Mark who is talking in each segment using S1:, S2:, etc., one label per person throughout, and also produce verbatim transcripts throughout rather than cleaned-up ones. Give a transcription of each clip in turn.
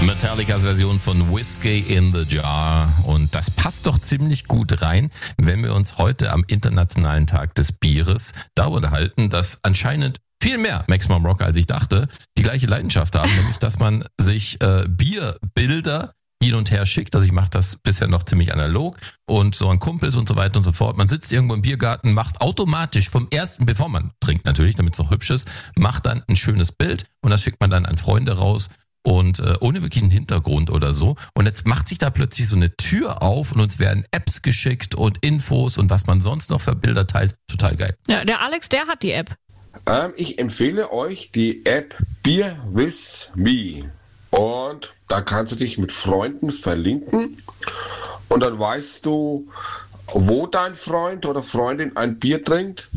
S1: Metallicas Version von Whiskey in the Jar. Und das passt doch ziemlich gut rein, wenn wir uns heute am Internationalen Tag des Bieres darüber unterhalten, dass anscheinend viel mehr Maximum Rocker, als ich dachte, die gleiche Leidenschaft haben, nämlich dass man sich äh, Bierbilder hin und her schickt. Also ich mache das bisher noch ziemlich analog und so an Kumpels und so weiter und so fort. Man sitzt irgendwo im Biergarten, macht automatisch vom ersten, bevor man trinkt natürlich, damit es noch hübsch ist, macht dann ein schönes Bild und das schickt man dann an Freunde raus und äh, ohne wirklich einen Hintergrund oder so. Und jetzt macht sich da plötzlich so eine Tür auf und uns werden Apps geschickt und Infos und was man sonst noch für Bilder teilt. Total geil.
S2: Ja, der Alex, der hat die App.
S3: Ähm, ich empfehle euch die App Beer with Me. Und da kannst du dich mit Freunden verlinken und dann weißt du, wo dein Freund oder Freundin ein Bier trinkt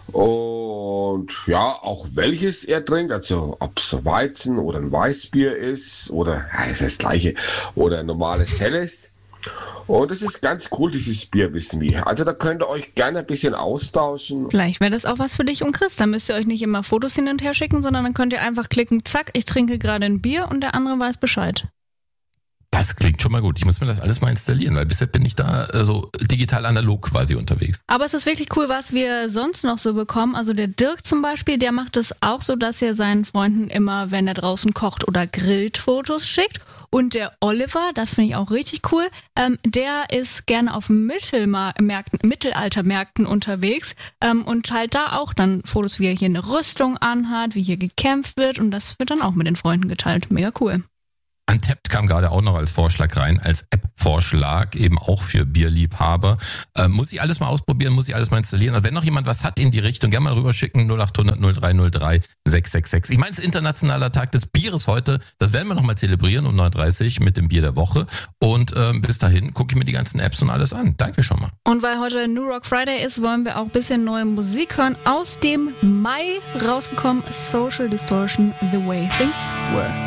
S3: und ja, auch welches er trinkt, also ob es Weizen oder ein Weißbier ist oder, ja, ist das gleiche, oder ein normales Helles. Und es ist ganz cool, dieses Bier with Me. Also da könnt ihr euch gerne ein bisschen austauschen.
S2: Vielleicht wäre das auch was für dich und Chris. Da müsst ihr euch nicht immer Fotos hin und her schicken, sondern dann könnt ihr einfach klicken, zack, ich trinke gerade ein Bier und der andere weiß Bescheid.
S1: Das klingt schon mal gut. Ich muss mir das alles mal installieren, weil bisher bin ich da äh, so digital analog quasi unterwegs.
S2: Aber es ist wirklich cool, was wir sonst noch so bekommen. Also der Dirk zum Beispiel, der macht es auch so, dass er seinen Freunden immer, wenn er draußen kocht oder grillt, Fotos schickt. Und der Oliver, das finde ich auch richtig cool, ähm, der ist gerne auf Mittelmärkten, Mittelaltermärkten unterwegs ähm, und teilt da auch dann Fotos, wie er hier eine Rüstung anhat, wie hier gekämpft wird und das wird dann auch mit den Freunden geteilt. Mega cool.
S1: Untapped kam gerade auch noch als Vorschlag rein, als App-Vorschlag, eben auch für Bierliebhaber. Ähm, muss ich alles mal ausprobieren, muss ich alles mal installieren. Also wenn noch jemand was hat in die Richtung, gerne mal rüberschicken, null acht hundert null drei null drei sechs sechs sechs. Ich meine, es ist Internationaler Tag des Bieres heute. Das werden wir nochmal zelebrieren um neun Uhr dreißig mit dem Bier der Woche. Und ähm, bis dahin gucke ich mir die ganzen Apps und alles an. Danke schon mal.
S2: Und weil heute New Rock Friday ist, wollen wir auch ein bisschen neue Musik hören. Aus dem Mai rausgekommen, Social Distortion, The Way Things Were.